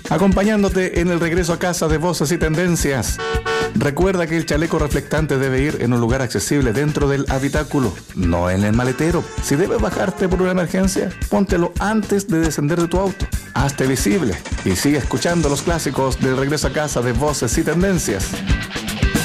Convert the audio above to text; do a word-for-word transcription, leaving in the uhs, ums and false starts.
acompañándote en el regreso a casa de Voces y Tendencias. Recuerda que el chaleco reflectante debe ir en un lugar accesible dentro del habitáculo, no en el maletero. Si debes bajarte por una emergencia, póntelo antes de descender de tu auto. Hazte visible y sigue escuchando los clásicos del regreso a casa de Voces y Tendencias.